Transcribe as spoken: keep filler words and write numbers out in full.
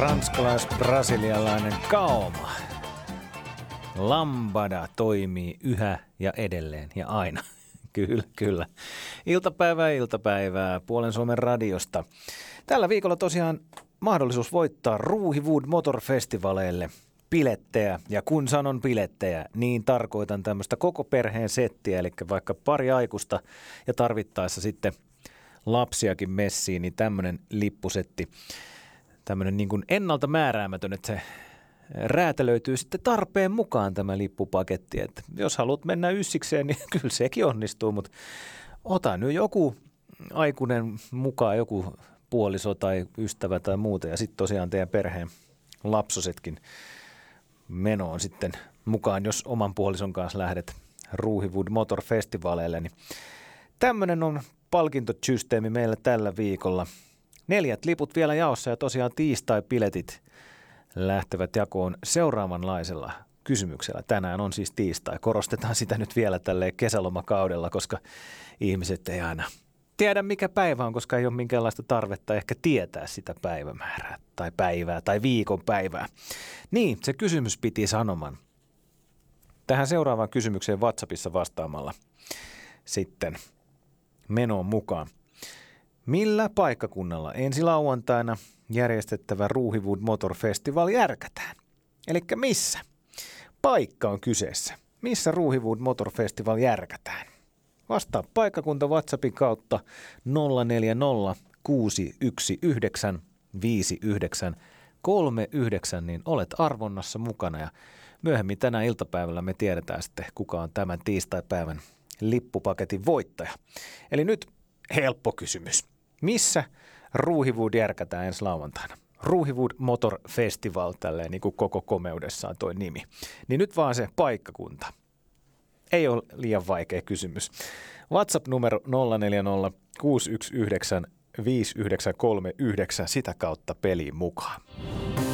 Ranskalais-brasilialainen kauma. Lambada toimii yhä ja edelleen ja aina. Kyllä, kyllä. Iltapäivää, iltapäivää Puolen Suomen radiosta. Tällä viikolla tosiaan mahdollisuus voittaa Ruuhiwood Motor-festivaleille pilettejä. Ja kun sanon pilettejä, niin tarkoitan tämmöistä koko perheen settiä, eli vaikka pari aikuista ja tarvittaessa sitten lapsiakin messiin, niin tämmöinen lippusetti. Tämmöinen niin kuin ennalta määräämätön, että se räätälöityy sitten tarpeen mukaan tämä lippupaketti. Että jos haluat mennä yssikseen, niin kyllä sekin onnistuu, mutta ota nyt joku aikuinen mukaan, joku puoliso tai ystävä tai muuta, ja sitten tosiaan teidän perheen lapsosetkin menoon sitten mukaan, jos oman puolison kanssa lähdet Ruuhiwood Motor-festivaleille. Niin tämmöinen on palkintosysteemi meillä tällä viikolla. Neljät liput vielä jaossa ja tosiaan tiistai-piletit lähtevät jakoon seuraavanlaisella kysymyksellä. Tänään on siis tiistai. Korostetaan sitä nyt vielä tälleen kesälomakaudella, koska ihmiset ei aina tiedä mikä päivä on, koska ei ole minkäänlaista tarvetta ehkä tietää sitä päivämäärää tai päivää tai viikon päivää. Niin, se kysymys piti sanoman. Tähän seuraavaan kysymykseen WhatsAppissa vastaamalla sitten menoon mukaan. Millä paikkakunnalla ensi lauantaina järjestettävä Ruuhiwood Motor Festival järkätään? Elikkä missä? Paikka on kyseessä. Missä Ruuhiwood Motor Festival järkätään? Vastaa paikkakunta WhatsAppin kautta nolla neljä nolla kuusi yksi yhdeksän viisi yhdeksän kolme yhdeksän, niin olet arvonnassa mukana ja myöhemmin tänä iltapäivällä me tiedetään sitten, kuka on tämän tiistaipäivän lippupaketin voittaja. Eli nyt helppo kysymys. Missä Ruuhiwood järkätään ensi lauantaina? Ruuhiwood Motor Festival, tälleen niin kuin koko komeudessaan toi nimi. Niin nyt vaan se paikkakunta. Ei ole liian vaikea kysymys. WhatsApp-numero nolla neljä nolla kuusi yksi yhdeksän viisi yhdeksän kolme yhdeksän, sitä kautta peliin mukaan.